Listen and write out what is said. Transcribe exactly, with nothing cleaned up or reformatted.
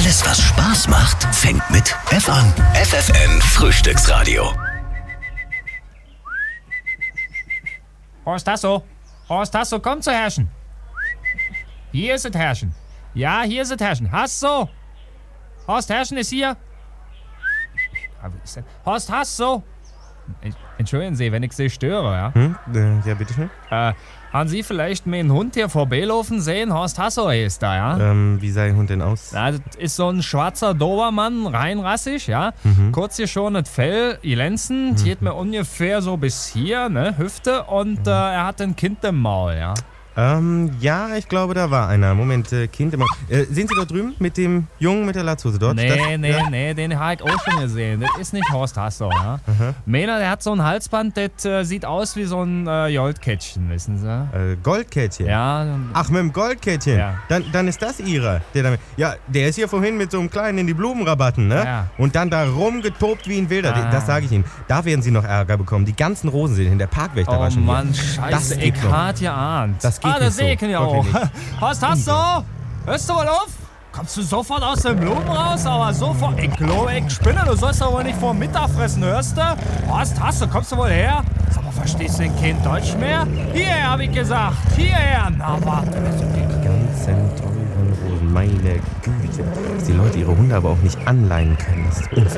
Alles, was Spaß macht, fängt mit F an. F F M Frühstücksradio. Horst Hasso, Horst Hasso, komm zu Herrchen. Hier ist es Herrchen. Ja, hier ist es Herrchen. Hasso. Horst Herrchen ist hier. Horst Hasso. Entschuldigen Sie, wenn ich Sie störe, ja? Hm? Äh, ja, bitteschön. Äh, haben Sie vielleicht meinen Hund hier vorbeilaufen sehen? Horst Hasso ist da, ja? Ähm, wie sah Ihr Hund denn aus? Ja, das ist so ein schwarzer Dobermann, rein rassig, ja? Mhm. Kurz geschorenes Fell, glänzend, mhm. geht mir ungefähr so bis hier, ne, Hüfte, und äh, er hat ein Kind im Maul, ja? Ähm, ja, ich glaube, da war einer. Moment, äh, Kind immer. Äh, sehen Sie dort drüben mit dem Jungen mit der Latzhose dort? Nee, das, nee, ja? nee, den habe ich auch schon gesehen. Das ist nicht Horst Hasso, ja? Aha. Meiner, der hat so ein Halsband, das äh, sieht aus wie so ein äh, Goldkettchen, wissen Sie? Äh, Goldkettchen? Ja. Ach, mit dem Goldkettchen? Ja. Dann, dann ist das Ihrer. Der damit, ja, der ist hier vorhin mit so einem Kleinen in die Blumen rabatten, ne? Ja. Und dann da rumgetobt wie ein Wilder. Ah. Das sage ich Ihnen. Da werden Sie noch Ärger bekommen. Die ganzen Rosen sind in der Parkwächter Oh waschen. Mann, hier. scheiße, Das ich geht noch. hart geahnt. Das geht ah, das nicht sehe so. ich ja auch. Wirklich nicht. Horst Hasso, hörst du mal auf? Kommst du sofort aus den Blumen raus? Aber sofort. Ich glaube, ich spinne. Du sollst doch wohl nicht vor Mittag fressen, hörst du? Horst Hasso, kommst du wohl her? Sag mal, verstehst du denn kein Deutsch mehr? Hierher, hab ich gesagt. Hierher. Na, warte. Die ganzen teuren Rosen. Meine Güte. Dass die Leute ihre Hunde aber auch nicht anleihen können. Das ist unfassbar.